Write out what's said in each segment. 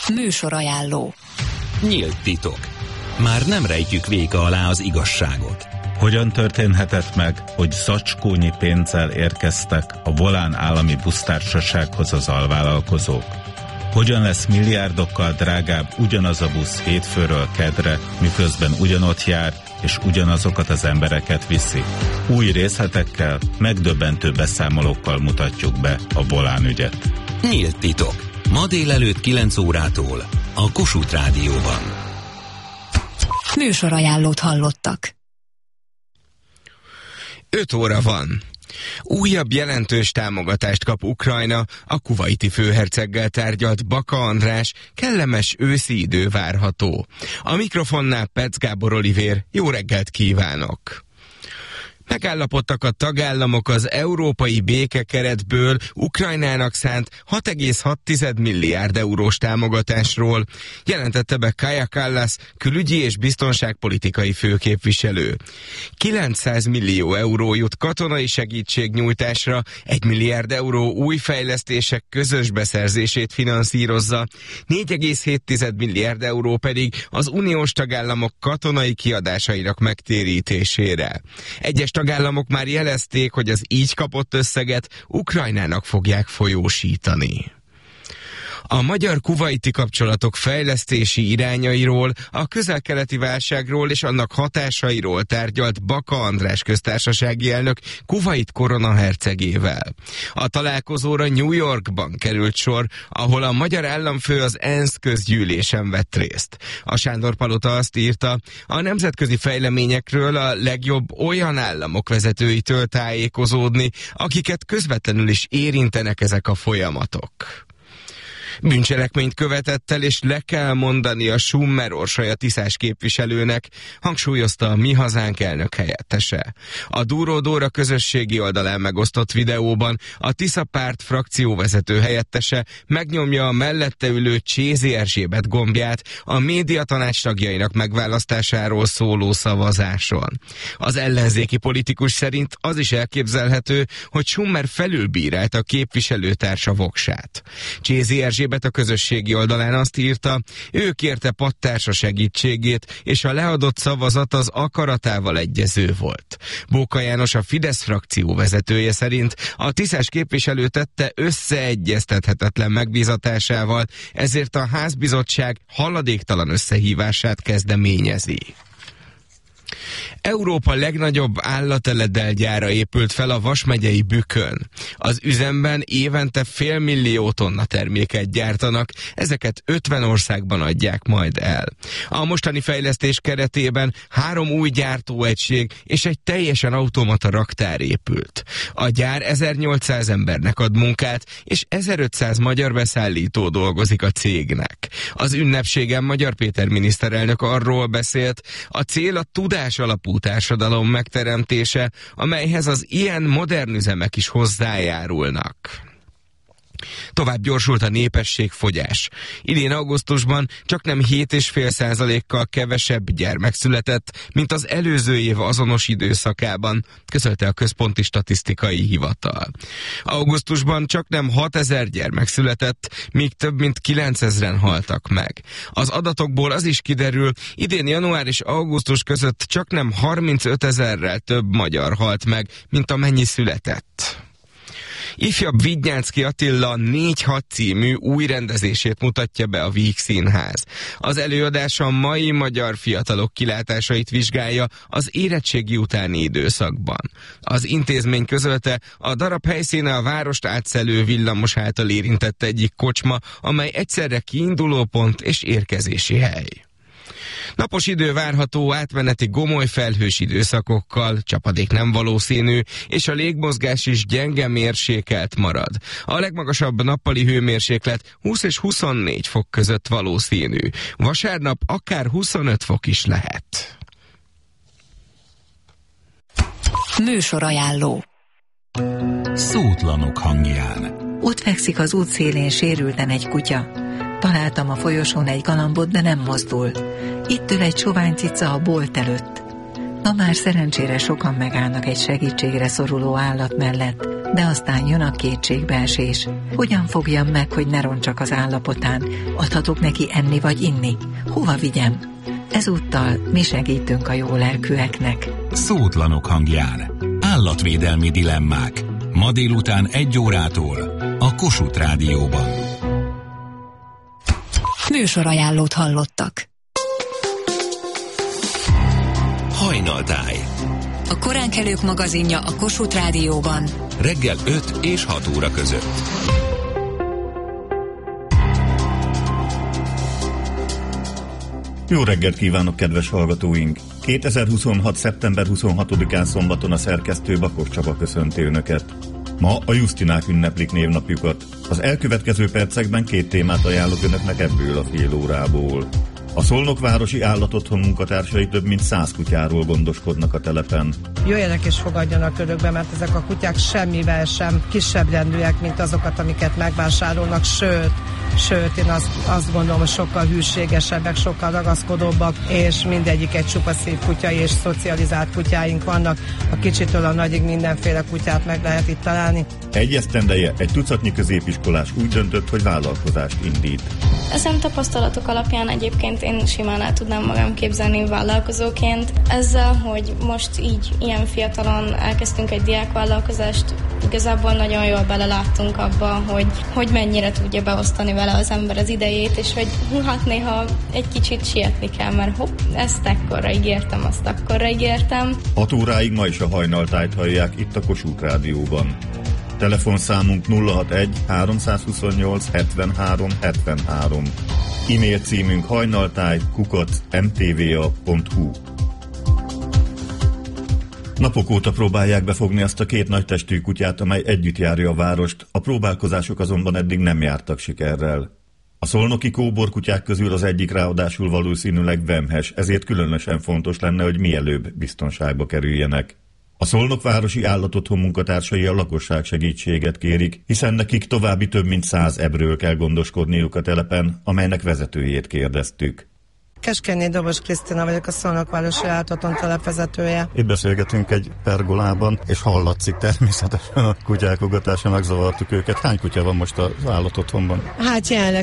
Műsorajánló. Nyílt titok. Már nem rejtjük véka alá az igazságot. Hogyan történhetett meg, hogy zacskónyi pénzzel érkeztek a Volán állami busztársasághoz az alvállalkozók? Hogyan lesz milliárdokkal drágább ugyanaz a busz hétfőről kedre, miközben ugyanott jár, és ugyanazokat az embereket viszi? Új részletekkel, megdöbbentő beszámolókkal mutatjuk be a Volán ügyet. Nyílt titok. Ma délelőtt 9 órától a Kossuth Rádióban. Műsorajánlót hallottak. 5 óra van. Újabb jelentős támogatást kap Ukrajna, a kuvaiti főherceggel tárgyalt Baka András, kellemes őszi idő várható. A mikrofonnál Petsz Gábor Olivér, jó reggelt kívánok! Megállapodtak a tagállamok az európai békekeretből Ukrajnának szánt 6,6 milliárd eurós támogatásról, jelentette be Kaja Kallas külügyi és biztonságpolitikai főképviselő. 900 millió euró jut katonai segítségnyújtásra, 1 milliárd euró új fejlesztések közös beszerzését finanszírozza, 4,7 milliárd euró pedig az uniós tagállamok katonai kiadásainak megtérítésére. Egyes tagállamok már jelezték, hogy az így kapott összeget Ukrajnának fogják folyósítani. A magyar-kuvaiti kapcsolatok fejlesztési irányairól, a közel-keleti válságról és annak hatásairól tárgyalt Baka András köztársasági elnök Kuvait koronahercegével. A találkozóra New Yorkban került sor, ahol a magyar államfő az ENSZ közgyűlésen vett részt. A Sándor-palota azt írta, a nemzetközi fejleményekről a legjobb olyan államok vezetőitől tájékozódni, akiket közvetlenül is érintenek ezek a folyamatok. Bűncselekményt követett el, és le kell mondani a Summer Orsolya Tiszás képviselőnek, hangsúlyozta a Mi Hazánk elnök helyettese. A Dúró Dóra közösségi oldalán megosztott videóban a Tisza párt frakcióvezető helyettese megnyomja a mellette ülő Csézi Erzsébet gombját a médiatanács tagjainak megválasztásáról szóló szavazáson. Az ellenzéki politikus szerint az is elképzelhető, hogy Summer felülbírálta a képviselőtársa voksát. Csézi Erzsébet a közösségi oldalán azt írta, ő kérte pattársa segítségét, és a leadott szavazat az akaratával egyező volt. Bóka János, a Fidesz frakció vezetője szerint a Tiszás képviselő tette összeegyeztethetetlen megbízatásával, ezért a házbizottság haladéktalan összehívását kezdeményezi. Európa legnagyobb állateledelgyára épült fel a Vas megyei Bükkön. Az üzemben évente 500 000 tonna terméket gyártanak, ezeket 50 országban adják majd el. A mostani fejlesztés keretében 3 új gyártóegység és egy teljesen automata raktár épült. A gyár 1800 embernek ad munkát, és 1500 magyar beszállító dolgozik a cégnek. Az ünnepségen Magyar Péter miniszterelnök arról beszélt, a cél a tudás alapú társadalom megteremtése, amelyhez az ilyen modern üzemek is hozzájárulnak. Tovább gyorsult a népességfogyás. Idén augusztusban csaknem 7,5%-kal kevesebb gyermek született, mint az előző év azonos időszakában, közölte a Központi Statisztikai Hivatal. Augusztusban csaknem 6000 gyermek született, míg több mint 9000-en haltak meg. Az adatokból az is kiderül, idén január és augusztus között csaknem 35 000-rel több magyar halt meg, mint amennyi született. Ifjabb Vidnyánszky Attila 4-6 című új rendezését mutatja be a Víg Színház. Az előadás a mai magyar fiatalok kilátásait vizsgálja az érettségi utáni időszakban. Az intézmény közölte, a darab helyszíne a várost átszelő villamos által érintett egyik kocsma, amely egyszerre kiindulópont és érkezési hely. Napos idő várható, átmeneti gomoly felhős időszakokkal, csapadék nem valószínű, és a légmozgás is gyenge mérsékelt marad. A legmagasabb nappali hőmérséklet 20 és 24 fok között valószínű. Vasárnap akár 25 fok is lehet. Műsorajánló. Szótlanok hangján. Ott fekszik az útszélén sérülten egy kutya. Találtam a folyosón egy galambot, de nem mozdul. Itt ül egy sovány cica a bolt előtt. Ma már szerencsére sokan megállnak egy segítségre szoruló állat mellett, de aztán jön a kétségbeesés. Hogyan fogjam meg, hogy ne roncsak az állapotán? Adhatok neki enni vagy inni? Hova vigyem? Ezúttal mi segítünk a jó lelkűeknek. Szótlanok hangján. Állatvédelmi dilemmák. Ma délután 1 órától a Kossuth Rádióban. Műsorajánlót hallottak. Hajnaltáj. A koránkelők magazinja a Kossuth Rádióban. Reggel 5 és 6 óra között. Jó reggelt kívánok, kedves hallgatóink! 2026. szeptember 26-án szombaton a szerkesztő Bakos Csaba köszönti Önöket. Ma a Justinák ünneplik névnapjukat. Az elkövetkező percekben 2 témát ajánlok Önöknek ebből a fél órából. A Szolnokvárosi Állatotthon munkatársai több mint 100 kutyáról gondoskodnak a telepen. Jöjjenek és fogadjanak Önökbe, mert ezek a kutyák semmivel sem kisebb rendűek, mint azokat, amiket megvásárolnak, sőt, én azt gondolom, hogy sokkal hűségesebbek, sokkal ragaszkodóbbak, és mindegyik egy csupa szép kutya, és szocializált kutyáink vannak. A kicsitől a nagyig mindenféle kutyát meg lehet itt találni. Egy esztendeje egy tucatnyi középiskolás úgy döntött, hogy vállalkozást indít. Ezen tapasztalatok alapján egyébként én simán el tudnám magam képzelni vállalkozóként. Ezzel, hogy most így ilyen fiatalon elkezdtünk egy diákvállalkozást, igazából nagyon jól beleláttunk abba, hogy mennyire tudja beosztani vele az ember az idejét, és hogy hát néha egy kicsit sietni kell, mert ezt ekkorra ígértem, azt akkorra ígértem. 6 óráig ma is a hajnaltájt hallják itt a Kossuth Rádióban. Telefonszámunk 061 328 73 73. E-mail címünk hajnaltáj@mtva.hu. Napok óta próbálják befogni azt a 2 nagytestű kutyát, amely együtt járja a várost, a próbálkozások azonban eddig nem jártak sikerrel. A szolnoki kóborkutyák közül az egyik ráadásul valószínűleg vemhes, ezért különösen fontos lenne, hogy mielőbb biztonságba kerüljenek. A Szolnokvárosi Állatotthon munkatársai a lakosság segítséget kérik, hiszen nekik további több mint 100 ebről kell gondoskodniuk a telepen, amelynek vezetőjét kérdeztük. Keskeny Dobos Krisztina vagyok, a Szolnokvárosi Állatotthon telepvezetője. Itt beszélgetünk egy pergolában, és hallatszik természetesen a kutyák ugatása, megzavartuk őket. Hány kutya van most az állatotthonban? Hát jelenleg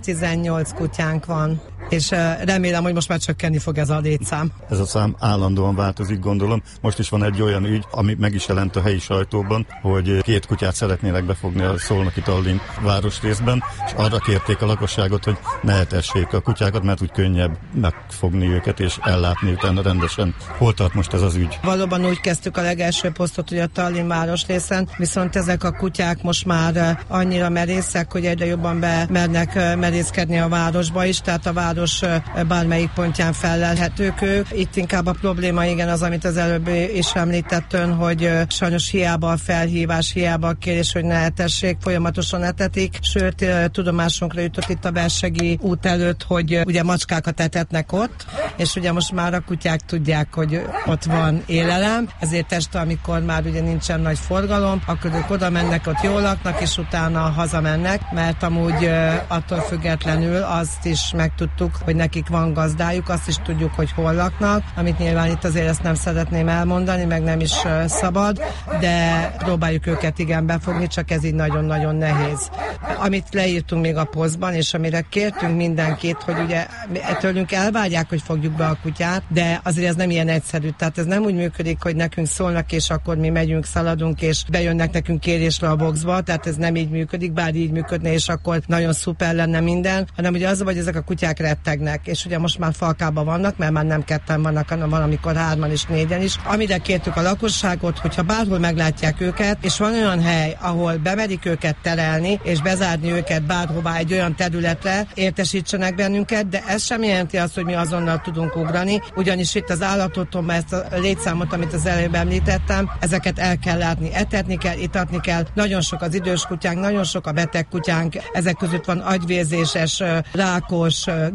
118 kutyánk van, és remélem, hogy most már csökkenni fog ez a létszám. Ez a szám állandóan változik, gondolom. Most is van egy olyan ügy, ami meg is jelent a helyi sajtóban, hogy 2 kutyát szeretnének befogni a Szolnoki Tallinn városrészben, és arra kérték a lakosságot, hogy ne etessék a kutyákat, mert úgy könnyebb megfogni őket és ellátni utána rendesen. Hol tart most ez az ügy? Valóban úgy kezdtük a legelső posztot, hogy a Tallinn városrészen, viszont ezek a kutyák most már annyira merészek, hogy egyre jobban bemernek merészkedni a városba is, tehát a város bármelyik pontján fellelhetők ők. Itt inkább a probléma, igen, az, amit az előbb is említett ön, hogy sajnos hiába a felhívás, hiába a kérés, hogy ne etessék, folyamatosan etetik, sőt, tudomásunkra jutott itt a Bersegi út előtt, hogy ugye macskákat etetnek ott, és ugye most már a kutyák tudják, hogy ott van élelem, ezért este, amikor már ugye nincsen nagy forgalom, akkor ők oda mennek, ott jól laknak, és utána hazamennek, mert amúgy attól függetlenül azt is megtudtuk, hogy nekik van gazdájuk, azt is tudjuk, hogy hol laknak, amit nyilván itt azért ezt nem szeretném elmondani, meg nem is szabad, de próbáljuk őket igen befogni, csak ez így nagyon-nagyon nehéz. Amit leírtunk még a posztban, és amire kértünk mindenkit, hogy ugye tőlünk elvárják, hogy fogjuk be a kutyát, de azért ez nem ilyen egyszerű. Tehát ez nem úgy működik, hogy nekünk szólnak, és akkor mi megyünk, szaladunk, és bejönnek nekünk kérésre a boxba, tehát ez nem így működik, bár így működne, és akkor nagyon szuper lenne minden, hanem ugye az, hogy ezek a kutyák rettegnek, és ugye most már falkában vannak, mert már nem 2-en vannak, hanem van, amikor 3-an és 4-en is. Amire kértük a lakosságot, hogyha bárhol meglátják őket, és van olyan hely, ahol bemerik őket terelni, és bezárni őket bárhová egy olyan területre, értesítsenek bennünket, de ez sem jelenti azt, hogy mi azonnal tudunk ugrani, ugyanis itt az állatotthonban ezt a létszámot, amit az előbb említettem, ezeket el kell látni, etetni kell, itatni kell. Nagyon sok az idős kutyánk, nagyon sok a beteg kutyánk, ezek között van agyvérzéses, rákos,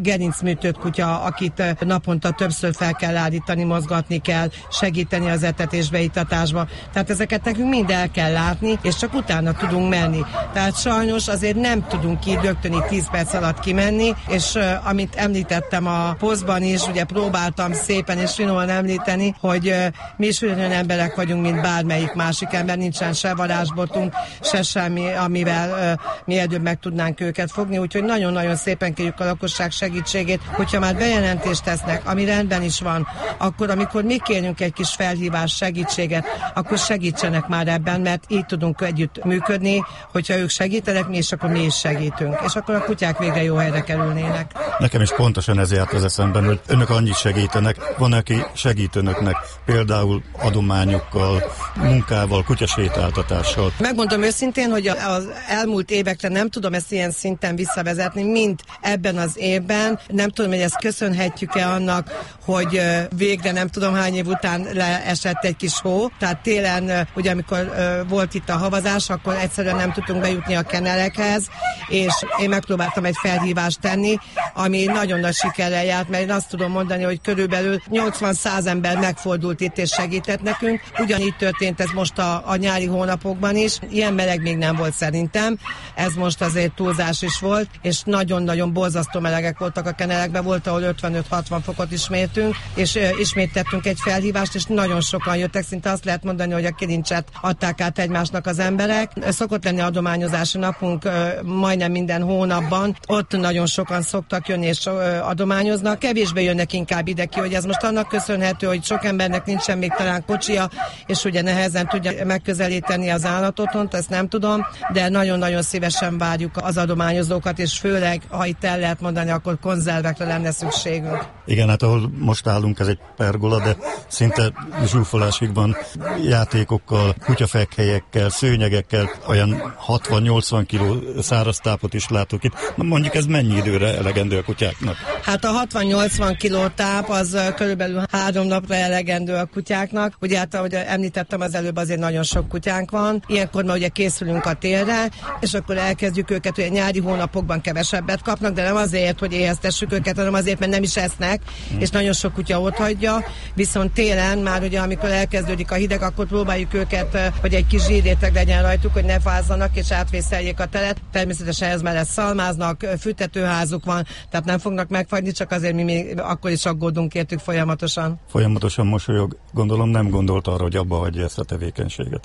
gerincműtött kutya, akit naponta többször fel kell állítani, mozgatni kell, segíteni az etetésbe, itatásba. Tehát ezeket nekünk mind el kell látni, és csak utána tudunk menni. Tehát sajnos azért nem tudunk így rögtön 10 perc alatt kimenni, és amit említettem a posztban is, ugye próbáltam szépen és finoman említeni, hogy mi is olyan emberek vagyunk, mint bármelyik másik ember, nincsen se varázsbotunk, se semmi, amivel mi előbb meg tudnánk őket fogni, úgyhogy nagyon-nagyon szépen kérjük a lakosság segítségét, hogyha már bejelentést tesznek, ami rendben is van, akkor amikor mi kérjünk egy kis felhívás, segítséget, akkor segítsenek már ebben, mert így tudunk együtt működni, hogyha ők segítenek, mi és akkor mi is segítünk, és akkor a kutyák végre jó helyre kerülnének. Nekem is pontosan ez járt az eszemben, hogy önök annyit segítenek, van, aki segít önöknek, például adományokkal, munkával, kutyasétáltatással. Megmondom őszintén, hogy az elmúlt évekre nem tudom ezt ilyen szinten visszavezetni, mint ebben az évben. Nem tudom, hogy ezt köszönhetjük-e annak, hogy végre nem tudom hány év után leesett egy kis hó. Tehát télen, ugye amikor volt itt a havazás, akkor egyszerűen nem tudtunk bejutni a kennelekhez, és én megpróbáltam egy felhívást tenni, ami nagyon nagy sikerrel járt, mert én azt tudom mondani, hogy körülbelül 80-100 ember megfordult itt és segített nekünk. Ugyanígy történt ez most a nyári hónapokban is. Ilyen meleg még nem volt szerintem. Ez most azért túlzás is volt, és nagyon-nagyon borzasztó melegek voltak a kennelekben, volt, ahol 55-60 fokot is mértünk, és ismét tettünk egy felhívást, és nagyon sokan jöttek, szinte azt lehet mondani, hogy a kilincset adták át egymásnak az emberek. Szokott lenni adományozási napunk majdnem minden hónapban, ott nagyon sokan szoktak jönni és adományoznak, kevésbé jönnek inkább ide ki, hogy ez most annak köszönhető, hogy sok embernek nincsen még talán kocsia, és ugye nehezen tudja megközelíteni az állatotthont, ezt nem tudom, de nagyon-nagyon szívesen várjuk az adományozókat, és főleg, ha itt el lehet mondani, akkor konzervekre lenne szükségünk. Igen, hát ahol most állunk, ez egy pergola, de szinte zsúfolásig van játékokkal, kutyafekhelyekkel, szőnyegekkel, olyan 60-80 kiló száraztápot is látok itt. Mondjuk ez mennyi időre elegendő a kutyáknak? Hát a 60-80 kiló táp az körülbelül 3 napra elegendő a kutyáknak. Ugye hát, ahogy említettem az előbb, azért nagyon sok kutyánk van. Ilyenkor már ugye készülünk a térre, és akkor elkezdjük őket, hogy a nyári hónapokban kevesebbet kapnak, de nem azért, hogy éheztessük őket, hanem azért, mert nem is esznek, és nagyon sok kutya ott hagyja. Viszont télen már ugye, amikor elkezdődik a hideg, akkor próbáljuk őket, hogy egy kis zsíréteg legyen rajtuk, hogy ne fázzanak és átvészeljék a telet. Természetesen ez mellett szalmáznak, fűtetőházuk van, tehát nem fognak megfagyni, csak azért mi még akkor is aggódunk értük folyamatosan. Folyamatosan mosolyog. Gondolom nem gondolt arra, hogy abba hagyja ezt a tevékenységet.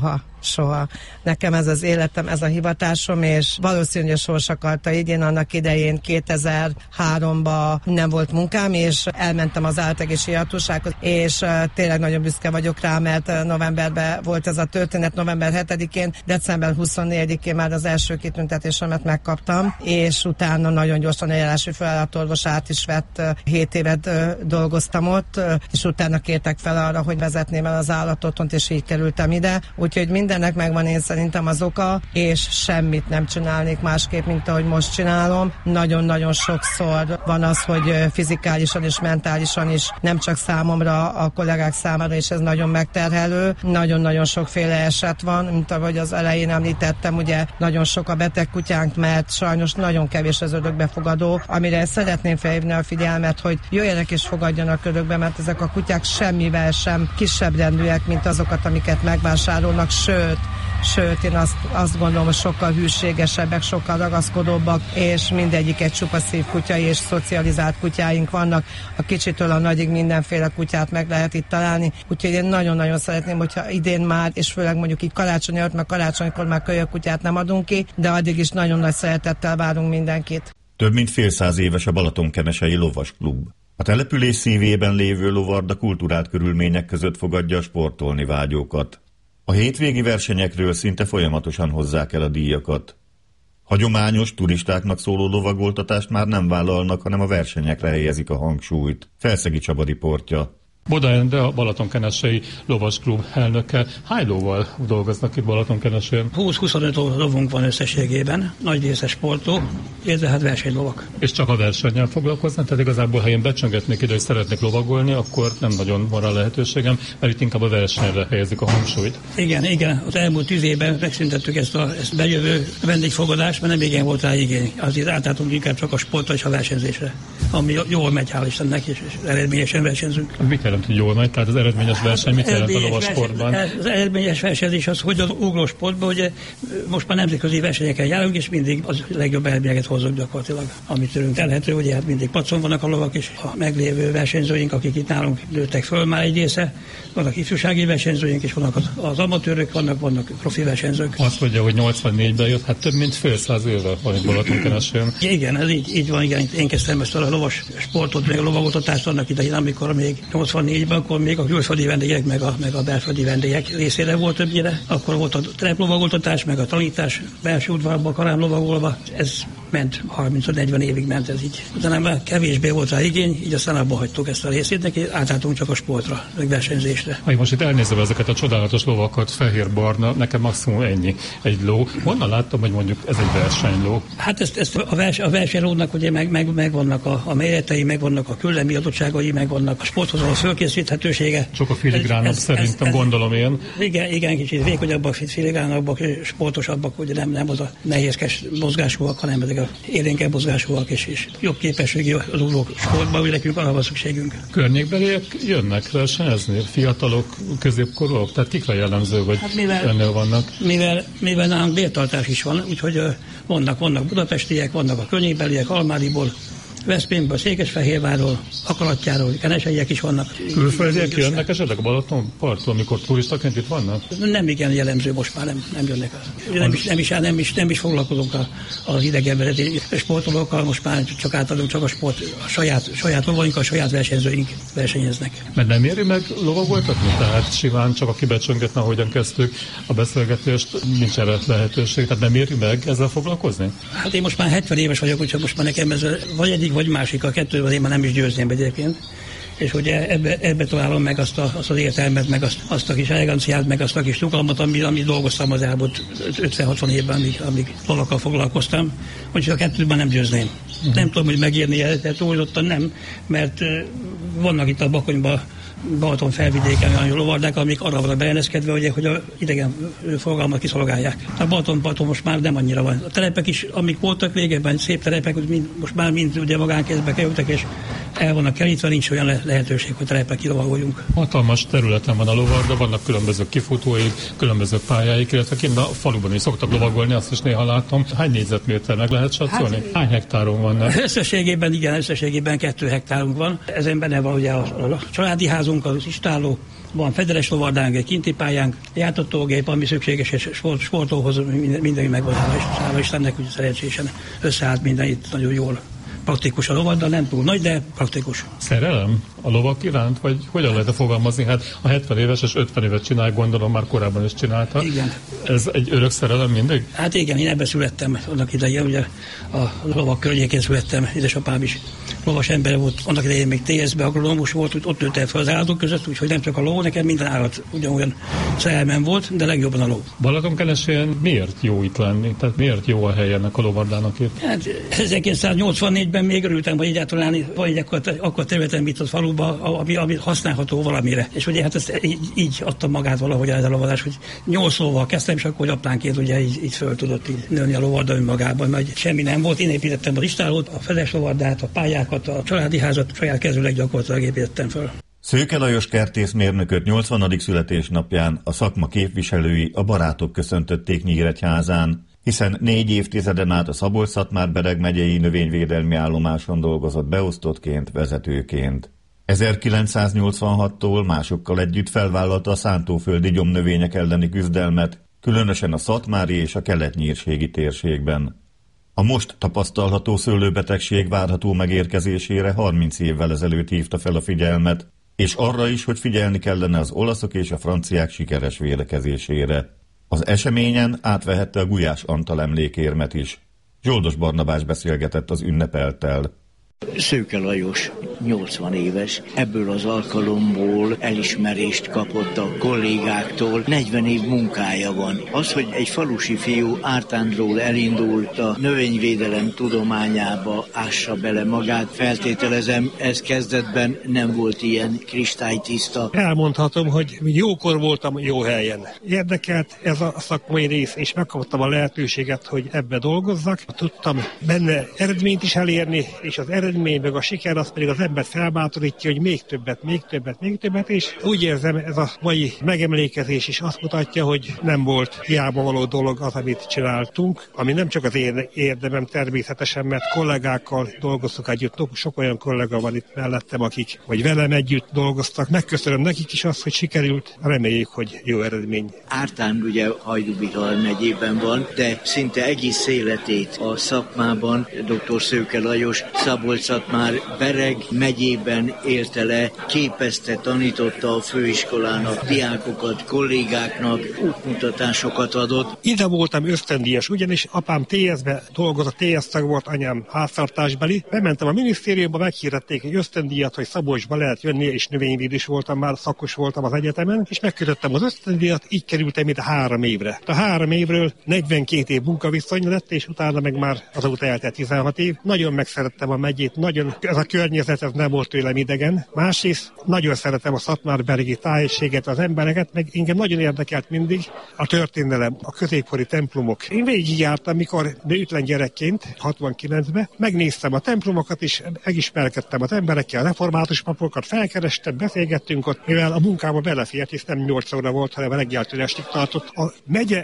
Soha. Nekem ez az életem, ez a hivatásom, és valószínűleg a sors akarta így. Én annak idején 2003-ban nem volt munkám, és elmentem az Állategészségügyi Hatósághoz, és tényleg nagyon büszke vagyok rá, mert novemberben volt ez a történet, november 7-én, december 24-én már az első kitüntetésemet megkaptam, és utána nagyon gyorsan eljárási főállatorvos át is vett, 7 évet dolgoztam ott, és utána kértek fel arra, hogy vezetném el az állatotthont, és így kerültem ide. Úgyhogy mindennek megvan én szerintem az oka, és semmit nem csinálnék másképp, mint ahogy most csinálom. Nagyon-nagyon sokszor van az, hogy fizikálisan és mentálisan is, nem csak számomra, a kollégák számára, és ez nagyon megterhelő. Nagyon-nagyon sokféle eset van, mint ahogy az elején említettem, ugye nagyon sok a beteg kutyánk, mert sajnos nagyon kevés az örökbefogadó, amire szeretném felhívni a figyelmet, hogy jöjjenek és fogadjanak örökbe, mert ezek a kutyák semmivel sem kisebb rendűek, mint azokat, amiket megvásárolnak, sőt, én azt gondolom, hogy sokkal hűségesebbek, sokkal ragaszkodóbbak, és mindegyik egy csupa szív kutya, és szocializált kutyáink vannak. A kicsitől a nagyig mindenféle kutyát meg lehet itt találni. Úgyhogy én nagyon-nagyon szeretném, hogyha idén már, és főleg mondjuk így karácsony előtt, mert karácsonykor már kölyökkutyát nem adunk ki, de addig is nagyon nagy szeretettel várunk mindenkit. Több mint fél száz éves a Balatonkenesei Lovasklub. A település szívében lévő lovarda kulturált körülmények között fogadja a sportolni vágyókat. A hétvégi versenyekről szinte folyamatosan hozzák el a díjakat. Hagyományos, turistáknak szóló lovagoltatást már nem vállalnak, hanem a versenyekre helyezik a hangsúlyt. Felszegi Csaba riportja. Boda Endre, a Balatonkenesei Lovasklub elnöke. Hány lóval dolgoznak itt Balatonkenesén? 20-25 lovunk van összességében, nagy része sportoló, illetve hát versenylovak. És csak a versennyel foglalkoznak, tehát igazából, ha én becsöngetnék ide, hogy szeretnék lovagolni, akkor nem nagyon van rá lehetőségem, mert itt inkább a versenyre helyezik a hangsúlyt. Igen, az elmúlt 10 évben megszüntettük ezt bejövő vendégfogadást, mert nem igen volt rá igény. Azért átálltunk inkább csak a sportra és a versenyzésre, ami jól megy, hál' Istennek, és eredményesen versenyzünk. Mit jelent, hogy jól megy? Tehát az eredményes verseny mit jelent a lovasportban? Az eredményes versenyzés az, hogy az ugrósportban, ugye most már nemzetközi versenyeken járunk, és mindig az legjobb eredményeket hozzuk gyakorlatilag, amit tőlünk telhető, ugye hát mindig placon vannak a lovak, és a meglévő versenyzőink, akik itt nálunk nőttek föl már egy része, vannak ifjúsági versenyzőink, és vannak az amatőrök, vannak profi versenyzők. Azt mondja, hogy 84-ben jött, hát több mint fél száz éve van itt Balatonkeresőn. Igen, ez így van, igen. Én kezdtem ezt a lovas sportot, meg a lovagotatást annak idején, amikor még 84-ben, akkor még a külföldi vendégek, meg a belföldi vendégek részére volt többnyire. Akkor volt a tereplovagotatás, meg a tanítás belső udvarban, karán lovagolva. Ez ment 30-40 évig ment ez így. Utána már kevésbé volt rá igény, így aztán abba hagytuk ezt a részét, neki átálltunk csak a sportra, meg versenyzésre. Ha most itt elnézem ezeket a csodálatos lovakat, fehér-barna, nekem maximum ennyi egy ló. Honnan láttam, hogy mondjuk ez egy versenyló? Hát ezt a versenylónak ugye megvannak a méretei, megvannak a küllemi adottságai, megvannak a sporthoz a fölkészíthetősége. Csak a filigránok szerintem gondolom én. Igen, kicsit vékonyabbak, filigránabbak, sportosabbak, ugye nem az a nehézkes mozgásúak, hanem ezek a élénkebb mozgásúak, és jobb képességű az ugró sportban, hogy nekünk arra van szükségünk. Környékbeliek jönnek versenyezni? Fiatalok, középkorúak? Tehát kikre jellemző, hogy ennél vannak? Mivel nálunk bértartás is van, úgyhogy vannak budapestiek, vannak a környékbeliek, Almádiból, Veszprémből, Székesfehérvárról, Akarattyáról, Keneseiek is vannak. Külföldiek jönnek esetleg a Balatonparton, amikor turistaként itt vannak? Nem igen jellemző, most már nem jönnek. Nem is foglalkozunk az idegenvezető sportolókkal, most már csak átadunk csak a saját lovainkkal, a saját versenyzőink versenyeznek. Mert nem éri meg lovagoltatni? Tehát simán csak aki becsöngetne, ahogyan kezdtük a beszélgetést, nincs erre lehetőség. Tehát nem éri meg ezzel foglalkozni? Hát én most már 70 éves vagyok, úgyhogy most már nekem ez vagy egyik, vagy másik, a kettőben én már nem is győzném egyébként. És ugye ebbe találom meg azt az értelmet, meg azt a kis eleganciát, meg azt a kis nyugalmat, ami dolgoztam az elmúlt 50-60 évben, amíg lovakkal foglalkoztam. Úgyhogy a kettőben nem győzném. Nem tudom, hogy megírni, de túlzottan nem, mert vannak itt a Bakonyban, Balaton felvidéken olyan lovardák, amik arra vannak berendezkedve, ugye, hogy a idegen forgalmat kiszolgálják. A Balaton most már nem annyira van. A telepek is, amik voltak régebben, szép telepek, most már mind ugye magánkézbe kerültek, és el vannak kerítve, nincs olyan lehetőség, hogy telepek kilovagoljunk. Hatalmas területen van a lovarda, vannak különböző kifutóik, különböző pályáik, illetve kint a faluban is szoktak lovagolni, azt is néha látom. Hány négyzetméter meg lehet satszolni? Hány hektáron vannak? Összességében 2 hektárunk van. Ezen benne van ugye a családi házunk, az istálló, van federes lovardánk, egy kinti pályánk, jártatógép, ami szükséges, és sportolóhoz mindenki megvan, hála Istennek, hogy szerencsésen összeállt minden itt nagyon jól. Praktikus a lovarda, nem túl nagy, de praktikus. Szerelem a lovak iránt, vagy hogyan lehet fogalmazni? Hát a 70 éves és 50 évet csinál, gondolom már korábban is csinálta. Igen. Ez egy örök szerelem mindig? Hát igen, én ebben születtem annak idején, ugye a lovak környékén születtem, édesapám is lovas ember volt, annak idején még TSZ-ben agronómus volt, ott nőttem fel az állatok között, úgyhogy nem csak a ló, nekem minden állat ugyanolyan szerelmem volt, de legjobban a ló. Balatonkeresőn miért jó itt lenni? Tehát miért jó a hely ennek a lovardának itt? Hát 1984-ben még örültem, hogy egyáltalán van egy akkor területen, mint a faluban, ami használható valamire. És ugye hát ezt így adtam magát valahogy ez a lovadás, hogy 8 lóval kezdtem, és akkor apránként ugye így föl tudott így nőni a lovarda önmagában, mert semmi nem volt. Én építettem a istálót, a fedes lovardát, a pályákat, a családi házat, saját kezűleg gyakorlatilag építettem föl. Szőke Lajos kertészmérnököt 80. születésnapján a szakma képviselői, a barátok köszöntötték Nyíregyházán, hiszen 4 évtizeden át a Szabolcs-Szatmár-Bereg megyei növényvédelmi állomáson dolgozott beosztottként, vezetőként. 1986-tól másokkal együtt felvállalta a szántóföldi gyomnövények elleni küzdelmet, különösen a szatmári és a kelet-nyírségi térségben. A most tapasztalható szőlőbetegség várható megérkezésére 30 évvel ezelőtt hívta fel a figyelmet, és arra is, hogy figyelni kellene az olaszok és a franciák sikeres védekezésére. Az eseményen átvehette a Gulyás Antal emlékérmet is. Zsoldos Barnabás beszélgetett az ünnepelttel. Szőke Lajos 80 éves, ebből az alkalomból elismerést kapott a kollégáktól, 40 év munkája van. Az, hogy egy falusi fiú Ártándról elindult a növényvédelem tudományába, ássa bele magát, feltételezem, ez kezdetben nem volt ilyen kristálytiszta. Elmondhatom, hogy jókor voltam jó helyen. Érdekelt ez a szakmai rész, és megkaptam a lehetőséget, hogy ebbe dolgozzak. Tudtam benne eredményt is elérni, és az eredmény meg a siker az pedig az embert felbátorítja, hogy még többet, és úgy érzem, ez a mai megemlékezés is azt mutatja, hogy nem volt hiába való dolog az, amit csináltunk, ami nem csak az érdemem természetesen, mert kollégákkal dolgoztuk együtt, sok olyan kollega van itt mellettem, akik vagy velem együtt dolgoztak. Megköszönöm nekik is azt, hogy sikerült, reméljük, hogy jó eredmény. Ártánd ugye Hajdú-Bihar megyében van, de szinte egész életét a szakmában dr. Szőke Lajos Szabolcs-Szatmár-Bereg megyében élte le, képezte, tanította a főiskolának, diákokat, kollégáknak, útmutatásokat adott. Ide voltam ösztöndíjas, ugyanis apám TS-be dolgozott, TS tag volt, anyám háztartásbeli. Bementem a minisztériumba, meghirdették egy ösztöndíjat, hogy Szabolcsba lehet jönni, és növényvédős voltam már, szakos voltam az egyetemen, és megkötöttem az ösztöndíjat, így kerültem ide 3 évre. A 3 évről 42 év munkaviszony lett, és utána meg már azóta eltelt 16 év. Nagyon megszerettem a megyét, nagyon ez a környezet, ez nem volt tőlem idegen. Másrészt nagyon szeretem a szatmárberegi tájséget, az embereket, meg engem nagyon érdekelt mindig a történelem, a középkori templomok. Én végigjártam, mikor nőtlen gyerekként, 69-ben, megnéztem a templomokat is, megismerkedtem az emberekkel, a református papokat, felkerestem, beszélgettünk ott, mivel a munkába belefért, és nem 8 óra volt, hanem reggeltől estig tartott. A megye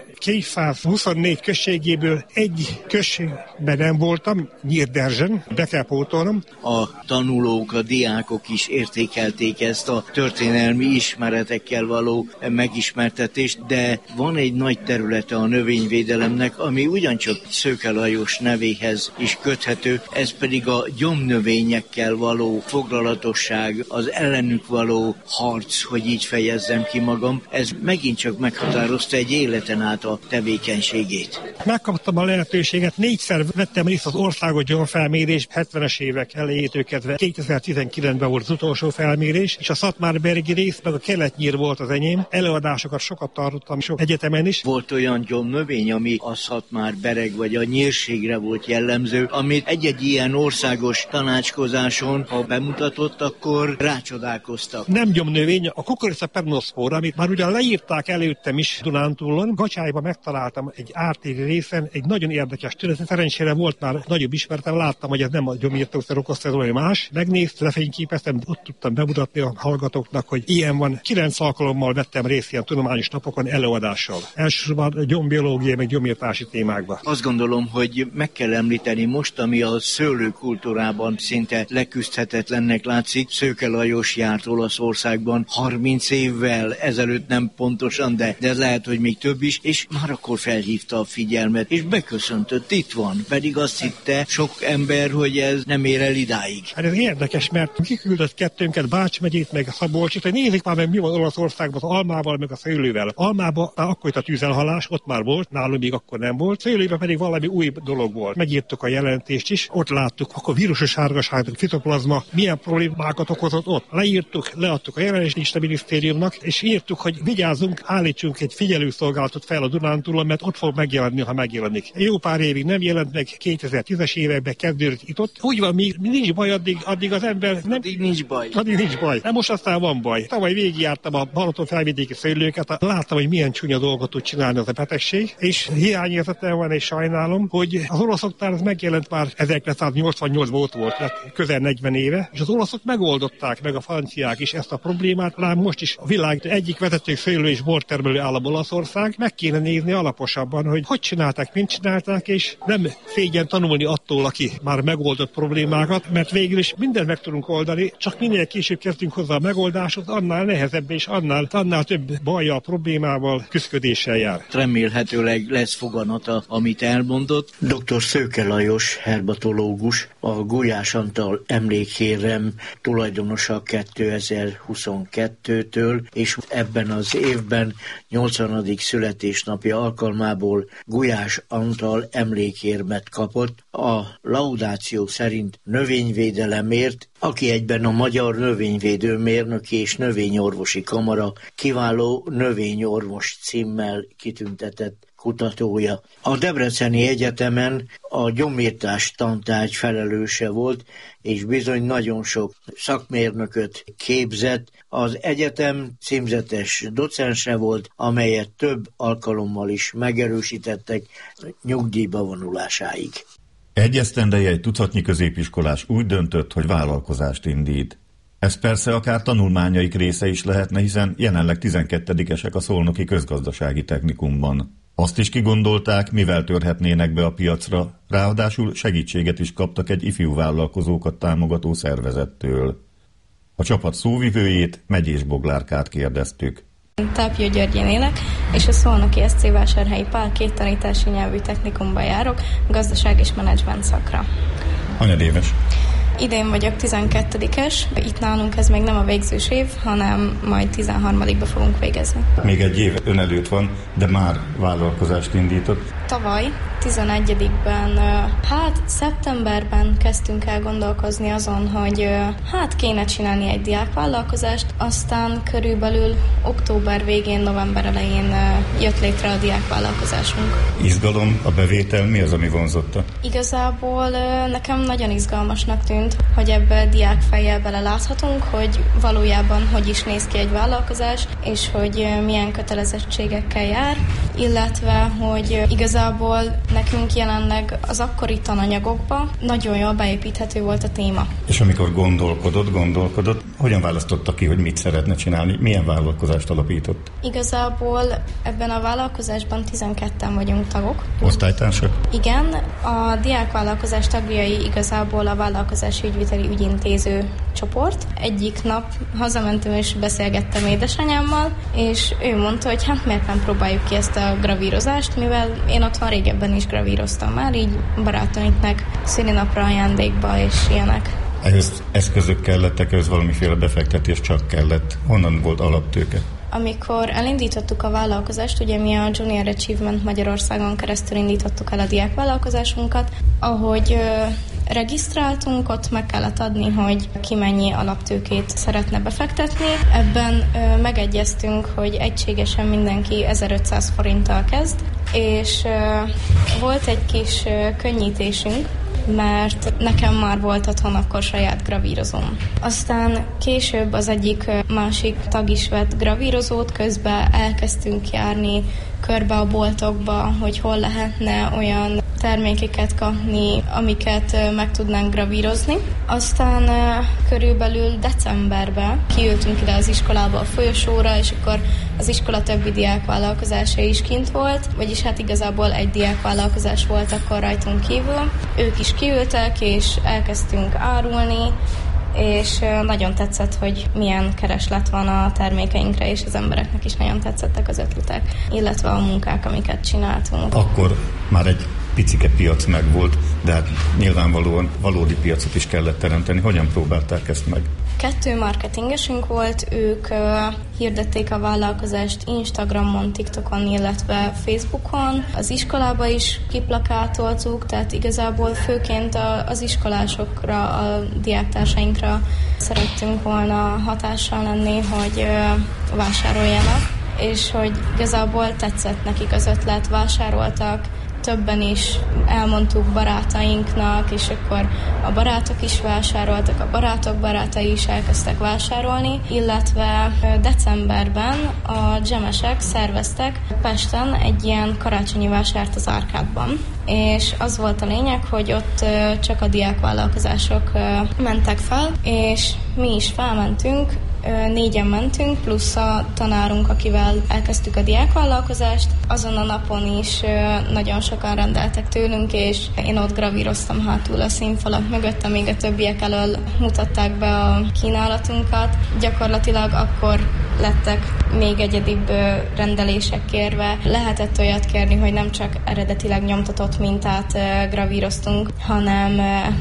224 községéből egy községben nem voltam, Nyírderzsen, be kell pótolnom. A tanulók, a diákok is értékelték ezt a történelmi ismeretekkel való megismertetést, de van egy nagy területe a növényvédelemnek, ami ugyancsak Szőke Lajos nevéhez is köthető, ez pedig a gyomnövényekkel való foglalatosság, az ellenük való harc, hogy így fejezzem ki magam, ez megint csak meghatározta egy életen át a tevékenységét. Megkaptam a lehetőséget, 4-szer vettem részt az országos gyomfelmérés, 70-es évek elejétől kezdve 2019-ben volt az utolsó felmérés, és a szatmárberegi rész meg a Kelet-Nyír volt az enyém. Előadásokat sokat tartottam, sok egyetemen is. Volt olyan gyomnövény, ami a Szatmár-Bereg vagy a nyírségre volt jellemző, amit egy-egy ilyen országos tanácskozáson, ha bemutatott, akkor rácsodálkoztak. Nem gyomnövény, a Cucursita peronospora, amit már ugyan leírták előttem is Dunántúlon, Gacsályban megtaláltam egy ártéri részen egy nagyon érdekes történet. Szerencsére volt már nagyobb ismertem, láttam, hogy ez nem a gyomírtószer okozta, ez olyan más. Megnéztem, lefényképeztem, ott tudtam bemutatni a hallgatóknak, hogy ilyen van. 9 alkalommal vettem részt ilyen tudományos napokon előadással. Elsősorban gyombiológiai, meg gyomírtási témákban. Azt gondolom, hogy meg kell említeni most, ami a szőlőkultúrában szinte leküzdhetetlennek látszik. Szőke Lajos járt Olaszországban 30 évvel ezelőtt, nem pontosan, de lehet, hogy még több is, és már akkor felhívta a figyelmet, és beköszöntött, itt van. Pedig azt hitte sok ember, hogy ez nem ér el idáig. Hát ez érdekes, mert kiküldött kettőnket, Bács megyét, meg a Szabolcsit, hogy nézik már meg mi van Olaszországban az almával, meg a szőlővel. Almában akkor itt a tűzelhalás, ott már volt, nálunk még akkor nem volt. Szőlőben pedig valami új dolog volt. Megírtuk a jelentést is, ott láttuk, akkor vírusos sárgaság, fitoplazma, milyen problémákat okozott ott. Leírtuk, leadtuk a jelentést a minisztériumnak, és írtuk, hogy vigyázzunk, állítsunk egy figyelőszolgálatot fel a Dunántúlon, mert ott fog megjelenni, ha megjelenik. Jó pár évig nem jelent meg, 2010-es években kezdődött itt-ott. Úgy van, mi nincs baj, addig az ember nem... Addig nincs baj. Addig nincs baj. De most aztán van baj. Tavaly végigjártam a Balaton felvidéki szőlőket, láttam, hogy milyen csúnya dolgot tud csinálni az a betegség, és hiányérzetem van, és sajnálom, hogy az olaszoknál ez megjelent már 1988-ban ott volt, közel 40 éve, és az olaszok megoldották, meg a franciák is ezt a problémát, lám most is a világ egyik vezető szőlő és bortermelő állam Olaszország, meg kéne nézni alaposabban, hogy csinálták, mint csinálták, és nem szégyen tanulni attól, aki már megoldott problémákat, mert végül is mindent meg tudunk oldani, csak minél később kezdünk hozzá a megoldáshoz, annál nehezebb és annál több bajjal, problémával, küszködéssel jár. Remélhetőleg lesz foganata, amit elmondott. Dr. Szőke Lajos, herbatológus, a Gulyás Antal emlékérem tulajdonosa 2022-től, és ebben az évben 80. születésnapja alkalmából Gulyás Antal emlékérmet kapott. A laudáció szerint mint növényvédelemért, aki egyben a Magyar Növényvédőmérnöki és Növényorvosi Kamara kiváló növényorvos címmel kitüntetett kutatója. A Debreceni Egyetemen a gyomírtás tantárgy felelőse volt, és bizony nagyon sok szakmérnököt képzett. Az egyetem címzetes docense volt, amelyet több alkalommal is megerősítettek nyugdíjba vonulásáig. Egy esztendeje egy tucatnyi középiskolás úgy döntött, hogy vállalkozást indít. Ez persze akár tanulmányaik része is lehetne, hiszen jelenleg 12-esek a Szolnoki Közgazdasági Technikumban. Azt is kigondolták, mivel törhetnének be a piacra, ráadásul segítséget is kaptak egy ifjú vállalkozókat támogató szervezettől. A csapat szóvivőjét, Megyés Boglárkát kérdeztük. Tápjó Györgyén élek, és a Szolnoki SC Vásárhelyi Pál 2 tanítási nyelvű technikumban járok, gazdaság és menedzsment szakra. Hanyadéves? Idén vagyok 12-es, itt nálunk ez még nem a végzős év, hanem majd 13-ba fogunk végezni. Még egy év ön előtt van, de már vállalkozást indított. Tavaly 11-ben, szeptemberben kezdtünk el gondolkozni azon, hogy kéne csinálni egy diákvállalkozást, aztán körülbelül október végén, november elején jött létre a diákvállalkozásunk. Izgalom, a bevétel, mi az, ami vonzotta? Igazából nekem nagyon izgalmasnak tűnt, hogy ebbe diákfejjel beleláthatunk, hogy valójában hogy is néz ki egy vállalkozás, és hogy milyen kötelezettségekkel jár, illetve, hogy igazából nekünk jelenleg az akkori tananyagokba nagyon jól beépíthető volt a téma. És amikor gondolkodott, hogyan választotta ki, hogy mit szeretne csinálni, milyen vállalkozást alapított? Igazából ebben a vállalkozásban 12-en vagyunk tagok. Osztálytársak? Igen, a diákvállalkozás tagjai igazából a vállalkozási ügyviteli ügyintéző csoport. Egyik nap hazamentem és beszélgettem édesanyámmal, és ő mondta, hogy miért nem próbáljuk ki ezt a gravírozást, mivel én otthon régebben is gravíroztam már, így barátainknak szülinapra ajándékba és ilyenek. Ehhez eszközök kellettek, ehhez valamiféle befektetés csak kellett. Honnan volt alaptőke? Amikor elindítottuk a vállalkozást, ugye mi a Junior Achievement Magyarországon keresztül indítottuk el a diákvállalkozásunkat, ahogy regisztráltunk, ott meg kellett adni, hogy ki mennyi alaptőkét szeretne befektetni. Ebben megegyeztünk, hogy egységesen mindenki 1500 forinttal kezd, és volt egy kis könnyítésünk, mert nekem már volt otthon akkor saját gravírozóm. Aztán később az egyik másik tag is vett gravírozót, közben elkezdtünk járni körbe a boltokba, hogy hol lehetne olyan termékeket kapni, amiket meg tudnánk gravírozni. Aztán körülbelül decemberben kiültünk ide az iskolába a folyosóra, és akkor az iskola többi diákvállalkozása is kint volt, vagyis igazából egy diákvállalkozás volt akkor rajtunk kívül. Ők is kiültek, és elkezdtünk árulni, és nagyon tetszett, hogy milyen kereslet van a termékeinkre, és az embereknek is nagyon tetszettek az ötletek, illetve a munkák, amiket csináltunk. Akkor már egy picike piac megvolt, de hát nyilvánvalóan valódi piacot is kellett teremteni. Hogyan próbálták ezt meg? 2 marketingesünk volt, ők hirdették a vállalkozást Instagramon, TikTokon, illetve Facebookon. Az iskolába is kiplakátoltuk, tehát igazából főként az iskolásokra, a diáktársainkra szerettünk volna hatással lenni, hogy vásároljanak, és hogy igazából tetszett nekik az ötlet, vásároltak, többen is elmondtuk barátainknak, és akkor a barátok is vásároltak, a barátok barátai is elkezdtek vásárolni, illetve decemberben a dzsemesek szerveztek Pesten egy ilyen karácsonyi vásárt az Árkádban. És az volt a lényeg, hogy ott csak a diákvállalkozások mentek fel, és mi is felmentünk, 4-en mentünk, plusz a tanárunk, akivel elkezdtük a diákvállalkozást. Azon a napon is nagyon sokan rendeltek tőlünk, és én ott gravíroztam hátul a színfalak mögött, amíg a többiek elől mutatták be a kínálatunkat. Gyakorlatilag akkor lettek még egyedibb rendelések kérve. Lehetett olyat kérni, hogy nem csak eredetileg nyomtatott mintát gravíroztunk, hanem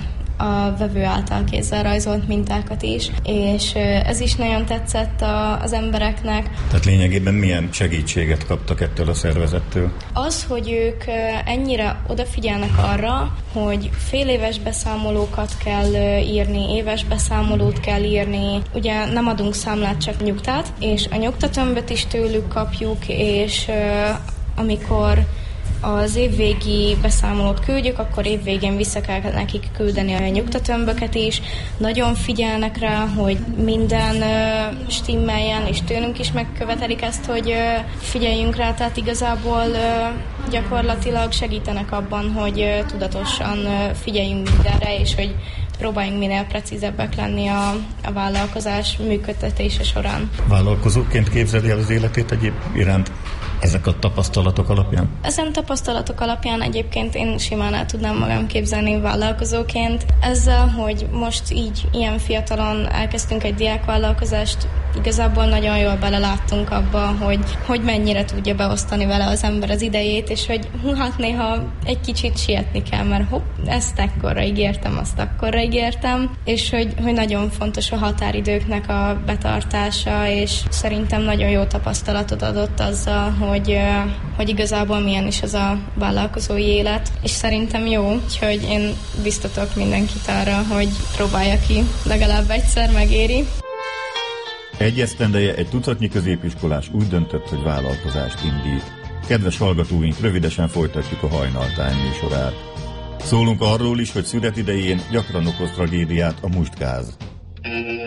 a vevő által kézzel rajzolt mintákat is, és ez is nagyon tetszett az embereknek. Tehát lényegében milyen segítséget kaptak ettől a szervezettől? Az, hogy ők ennyire odafigyelnek arra, hogy féléves beszámolókat kell írni, éves beszámolót kell írni. Ugye nem adunk számlát, csak nyugtát, és a nyugtatömböt is tőlük kapjuk, és amikor az évvégi beszámolót küldjük, akkor évvégén vissza kell nekik küldeni a nyugtatömböket is. Nagyon figyelnek rá, hogy minden stimmeljen, és tőlünk is megkövetelik ezt, hogy figyeljünk rá, tehát igazából gyakorlatilag segítenek abban, hogy tudatosan figyeljünk mindenre, és hogy próbáljunk minél precízebbek lenni a vállalkozás működtetése során. Vállalkozóként képzeli el az életét egyéb iránt ezek a tapasztalatok alapján? Ezen tapasztalatok alapján egyébként én simán el tudnám magam képzelni vállalkozóként. Ezzel, hogy most így ilyen fiatalon elkezdtünk egy diákvállalkozást, igazából nagyon jól beleláttunk abba, hogy mennyire tudja beosztani vele az ember az idejét, és hogy hát néha egy kicsit sietni kell, mert ezt ekkorra ígértem, azt akkorra ígértem, és hogy nagyon fontos a határidőknek a betartása, és szerintem nagyon jó tapasztalatot adott azzal, hogy igazából milyen is az a vállalkozói élet, és szerintem jó, úgyhogy én biztatok mindenkit arra, hogy próbálja ki, legalább egyszer megéri. Egy esztendeje egy tucatnyi középiskolás úgy döntött, hogy vállalkozást indít. Kedves hallgatóink, rövidesen folytatjuk a Hajnaltány műsorát. Szólunk arról is, hogy szület idején gyakran okoz tragédiát a mustgáz.